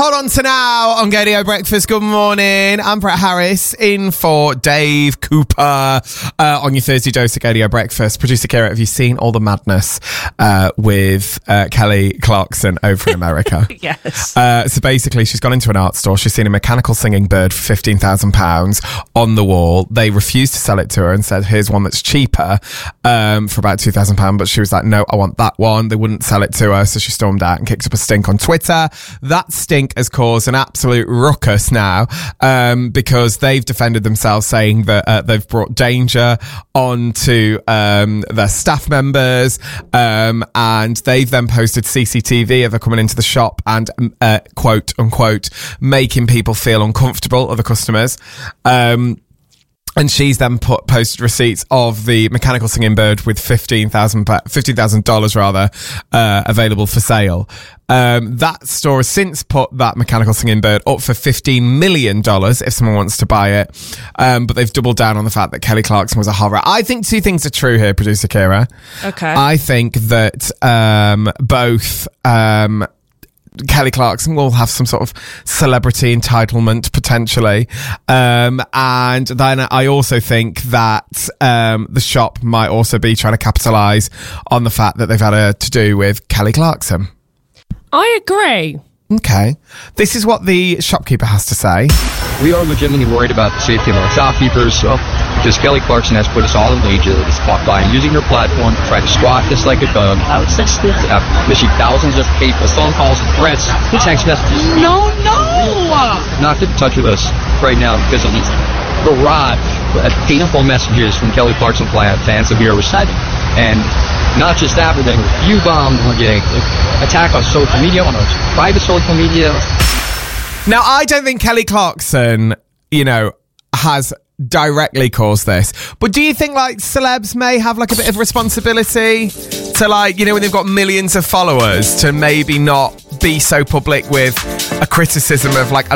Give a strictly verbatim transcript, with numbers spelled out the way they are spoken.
Hold on to now on Gadio Breakfast. Good morning. I'm Brett Harris in for Dave Cooper uh, on your Thursday dose of Gadio Breakfast. Producer Kira, have you seen all the madness uh, with uh, Kelly Clarkson over in America? Yes. Uh, so basically, she's gone into an art store. She's seen a mechanical singing bird for fifteen thousand pounds on the wall. They refused to sell it to her and said, here's one that's cheaper um, for about two thousand pounds. But she was like, no, I want that one. They wouldn't sell it to her. So she stormed out and kicked up a stink on Twitter. That stink has caused an absolute ruckus now um, because they've defended themselves, saying that uh, they've brought danger onto um, their staff members, um, and they've then posted C C T V of her coming into the shop and uh, quote unquote making people feel uncomfortable, other customers. Um, And she's then put posted receipts of the mechanical singing bird with fifteen thousand fifteen thousand dollars rather uh, available for sale. Um, that store has since put that mechanical singing bird up for fifteen million dollars if someone wants to buy it. Um, but they've doubled down on the fact that Kelly Clarkson was a horror. I think two things are true here, producer Kira. Okay. I think that um, both um, Kelly Clarkson will have some sort of celebrity entitlement potentially. Um, and then I also think that um, the shop might also be trying to capitalise on the fact that they've had a to-do with Kelly Clarkson. I agree. Okay. This is what the shopkeeper has to say. We are legitimately worried about the safety of our shopkeepers, so because Kelly Clarkson has put us all in danger by using her platform to try to squat us like a dog. How sensitive. Uh, received thousands of paper, phone calls, and threats, text messages. No, no! Not get in touch with us right now because of the barrage of painful messages from Kelly Clarkson fans that we are receiving. And not just that, but then review bombed, we're getting attack on social media, on our private social media. Now, I don't think Kelly Clarkson, you know, has directly caused this. But do you think, like, celebs may have, like, a bit of responsibility to, like, you know, when they've got millions of followers, to maybe not be so public with a criticism of, like, a